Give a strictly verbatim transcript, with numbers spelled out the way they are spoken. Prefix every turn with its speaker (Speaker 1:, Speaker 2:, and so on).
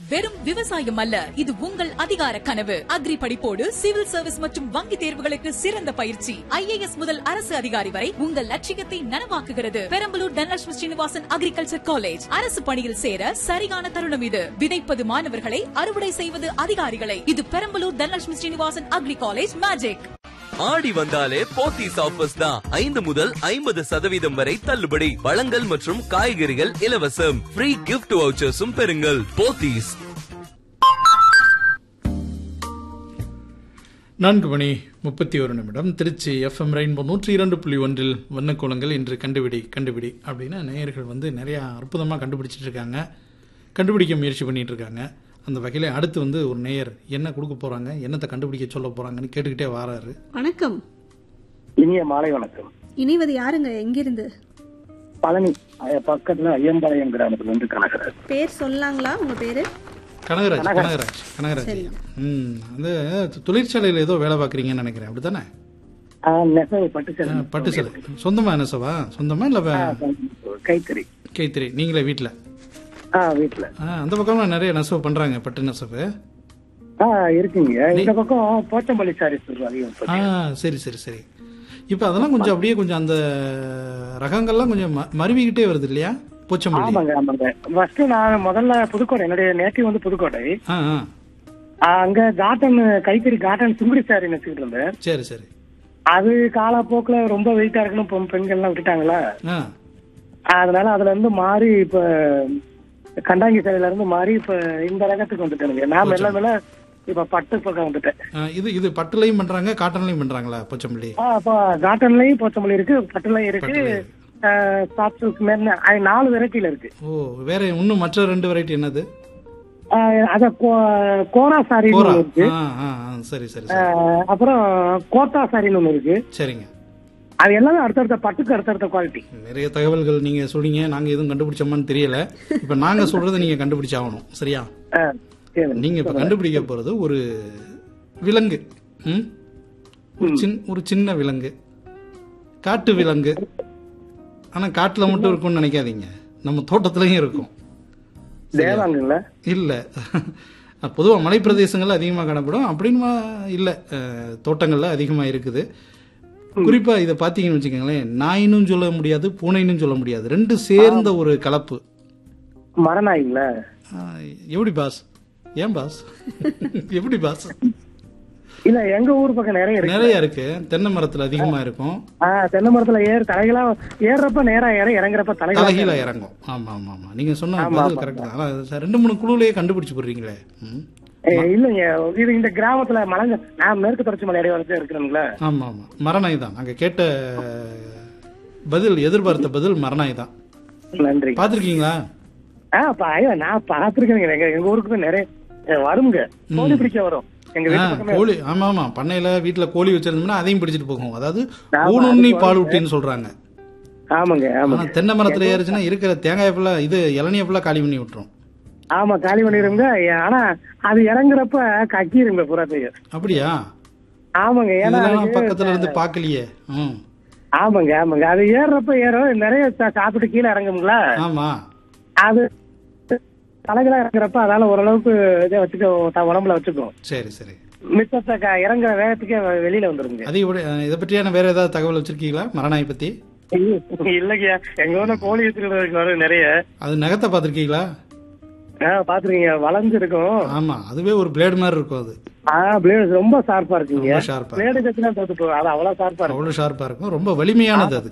Speaker 1: வெறும் விவசாயம் அல்ல, இது உங்கள் அதிகார கனவு. அக்ரி படிப்போடு சிவில் சர்வீஸ் மற்றும் வங்கி தேர்வுகளுக்கு சிறந்த பயிற்சி. ஐ ஏ எஸ் முதல் அரசு அதிகாரி வரை உங்கள் லட்சியத்தை நனவாக்குகிறது. Perambalur Dhanalakshmi Srinivasan agriculture college. அரசு பணியில் சேர சரியான தருணம் இது. விதைப்பது மாணவர்களை, அறுவடை செய்வது அதிகாரிகளை. இது Perambalur Dhanalakshmi Srinivasan agri college magic.
Speaker 2: ஆடி வந்தாலே போத்தீஸ் ஆஃபர்ஸ் தான். ஐந்து முதல் ஐம்பது சதவீதம் வரை தள்ளுபடி. பழங்கள் மற்றும் காய்கறிகள் இலவசம். ஃப்ரீ கிஃப்ட் வவுச்சர்ஸும் பெறுங்கள். போத்தீஸ்.
Speaker 3: நான்கு மணி முப்பத்தி ஒரு நிமிடம். திருச்சி எஃப் எம் ரெயின்போ நூற்றி இரண்டு புள்ளி ஒன்றில் வண்ணக்கோலங்கள் இன்று கண்டுபிடி கண்டுபிடி அப்படின்னு நேயர்கள் வந்து நிறையா அற்புதமாக கண்டுபிடிச்சிட்டு இருக்காங்க, கண்டுபிடிக்க முயற்சி பண்ணிட்டு இருக்காங்க. அந்த வகையில் அடுத்து வந்து ஒரு நேயர் என்ன கொடுக்க போறாங்க, என்னத்தை கண்டுபிடிக்க சொல்ல போறாங்கன்னு கேட்டுக்கிட்டே வராரு.
Speaker 4: வணக்கம்.
Speaker 5: இனிய மாலை வணக்கம்.
Speaker 4: இணைவது யாருங்க, எங்கிருந்து?
Speaker 5: பழனி பக்கத்துல ஐயம்பாளையம் கிராமத்துல இருந்து கனகராஜ்.
Speaker 4: பேர் சொல்லாங்களா உங்க பேரு?
Speaker 3: கனகராஜ். கனகராஜ் கனகராஜ் ம் அந்த தொழிற்சாலையில் ஏதோ வேலை பார்க்குறீங்கன்னு நினைக்கிறேன், அப்படித்தானே? பட்டு சேலை சொந்தமா? நெசவா சொந்தமா இல்ல
Speaker 5: கைத்தறி?
Speaker 3: கைத்தறி. நீங்களே வீட்டுல?
Speaker 5: வீட்டுல.
Speaker 3: அந்த பக்கம் நிறைய நெசவு பண்றாங்க, பட்டு நெசவு
Speaker 5: இருக்குங்க. இந்த பக்கம் போச்சம்பள்ளி சாரீஸ் அதிகம்.
Speaker 3: சரி சரி சரி. இப்ப அதெல்லாம் கொஞ்சம் அப்படியே கொஞ்சம் அந்த ரகங்கள்லாம் கொஞ்சம் மருவிக்கிட்டே வருது இல்லையா? போச்சம்பள்ளி.
Speaker 5: ஆமாங்க ஆமாங்க. ஃபர்ஸ்ட் நான் முதல்ல புதுக்கோட்டை, என்னுடைய நேட்டிவ் வந்து புதுக்கோட்டை. அங்க காட்டன் கைத்தறி காட்டன் சுங்குடி சாரி நெச்சுக்கிட்டு இருந்தேன்.
Speaker 3: சரி சரி.
Speaker 5: அது காலப்போக்குல ரொம்ப வெயிட்டா இருக்கணும், பெண்கள் எல்லாம் விட்டுட்டாங்களா, அதனால அதுல இருந்து மாறி இப்ப கண்டாங்கி சேலையில இருந்து மாறி இப்ப இந்த ரகத்துக்கு வந்துட்டேனுங்க. நான் மெல்ல மெல்ல இப்ப பட்டு பக்கம் வந்துட்டேன்.
Speaker 3: இது இது பட்டுலையும் பண்றாங்க, காட்டன்லயும் பண்றாங்களா போச்சம்பள்ளி?
Speaker 5: காட்டன்லயும் போச்சம்பள்ளி இருக்கு, பட்டுலையும் இருக்கு, நாலு வெரைட்டில இருக்கு.
Speaker 3: ஓ, வேற இன்னும் மற்ற ரெண்டு வெரைட்டி என்னது?
Speaker 5: அத கோரா சாரி இருக்கு.
Speaker 3: சரி சரி.
Speaker 5: அப்புறம் கோட்டா சாரின்னு ஒண்ணு இருக்கு.
Speaker 3: சரிங்க.
Speaker 5: அது எல்லாமே அடுத்தடுத்த பட்டுக்கு அடுத்தடுத்த குவாலிட்டி.
Speaker 3: நிறைய தகவல்கள் நீங்க சொல்றீங்க, நாங்க எதுவும் கண்டுபிடிச்சோமான்னு தெரியல. இப்ப நாங்க சொல்றதை நீங்க கண்டுபிடிச்சாகணும், சரியா? நீங்க இப்ப கண்டுபிடிக்க போறது ஒரு விலங்கு. ஒரு சின்ன விலங்கு, காட்டு விலங்கு. ஆனா காட்டுல மட்டும் இருக்கும்னு நினைக்காதீங்க, நம்ம தோட்டத்திலயும் இருக்கும். இல்ல, பொதுவா மலை பிரதேசங்கள்ல அதிகமா காணப்படும் அப்படின்னு இல்ல, தோட்டங்கள்ல அதிகமா இருக்குது. குறிப்பா இதை பாத்தீங்கன்னு வச்சுக்கோங்களேன், நாயினும் சொல்ல முடியாது, பூனைன்னு சொல்ல முடியாது, ரெண்டு சேர்ந்த ஒரு கலப்பு.
Speaker 5: மரநாய்ங்களா?
Speaker 3: எப்படி பாஸ்? ஏன் பாஸ் எப்படி பாஸ்?
Speaker 5: இல்ல, எங்க ஊர் பக்கம் நிறைய இருக்கு.
Speaker 3: நிறைய இருக்கு. தென்னை மரத்துல அதிகமா இருக்கும்.
Speaker 5: தென்னை மரத்துல ஏறு தலைகளா ஏறப்ப நேரா ஏற, இறங்குறப்ப
Speaker 3: தலைகீழ இறங்கும். ஆமா ஆமா ஆமா, நீங்க சொன்ன கரெக்ட் தான். ஆனா ரெண்டு மூணு குழுலயே கண்டுபிடிச்சு போடுறீங்களே.
Speaker 5: இல்லங்க, இது இந்த கிராமத்துல மலைங்க, நான் மேற்கு தொடர்ச்சி மலை அடைவாரத்துல இருக்கிறேங்களா.
Speaker 3: ஆமா ஆமா, மரநாய் தான். அங்க கேட்ட பதில், எதிர்பார்த்த பதில் மரநாய் தான்.
Speaker 5: நன்றி.
Speaker 3: பாத்திருக்கீங்களா?
Speaker 5: நான் பாத்திருக்கேங்க. எங்க ஊருக்கு நிறைய வருங்க, கோழி பிடிக்க வரும் எங்க வீட்டு.
Speaker 3: கோழி? ஆமா ஆமா, பண்ணையில வீட்டுல கோழி வச்சிருந்தோம்னா அதையும் பிடிச்சிட்டு போகும். அதாவது ஊனுண்ணி பால் ஊட்டின்னு சொல்றாங்க.
Speaker 5: ஆமாங்க ஆமா.
Speaker 3: தென்னை மரத்துல ஏறிச்சுன்னா இருக்கிற தேங்காய் ஃபுல்லா, இது இளநிய ஃபுல்லா காலி பண்ணி விட்டுரும்.
Speaker 5: ஆமா, காலி பண்ணிருங்க. ஆனா அது இறங்குறப்ப கக்கிருங்க புறாத்தையும். அப்படியா? ஆமாங்க. ஏன்னா
Speaker 3: பக்கத்துல இருந்து பாக்கலையே.
Speaker 5: ஆமாங்க ஆமாங்க, அது ஏறப்ப ஏறும், நிறைய சாப்பிட்டு கீழே இறங்குங்களா.
Speaker 3: ஆமா,
Speaker 5: அது தலைகளா இறங்குறப்ப அதால ஓரளவுக்கு இதை வச்சுக்க, உடம்புல வச்சுக்கும்.
Speaker 3: சரி சரி.
Speaker 5: மிச்சத்தை இறங்குற வேகத்துக்கே வெளியில வந்துருங்க.
Speaker 3: அது இதை பற்றியான வேற ஏதாவது தகவல் வச்சிருக்கீங்களா மரநாய் பத்தி?
Speaker 5: இல்லையா, எங்க ஊர்ல கோழி வச்சிருக்கிறது நிறைய.
Speaker 3: அது நகத்தை பாத்திருக்கீங்களா?
Speaker 5: பாத்துருக்கீங்க, வளைஞ்சிருக்கும்.
Speaker 3: ஆமா, அதுவே ஒரு பிளேடு மாதிரி இருக்கும். அது
Speaker 5: பிளேடு ரொம்ப ஷார்ப்பா இருக்குங்க.
Speaker 3: ஷார்ப்பா
Speaker 5: பிளேடு கட்டினா தோத்து போகும், அது அவ்வளவு ஷார்ப்பா இருக்கும்.
Speaker 3: அவ்வளவு ஷார்ப்பா இருக்கும், ரொம்ப வலிமையானது. அது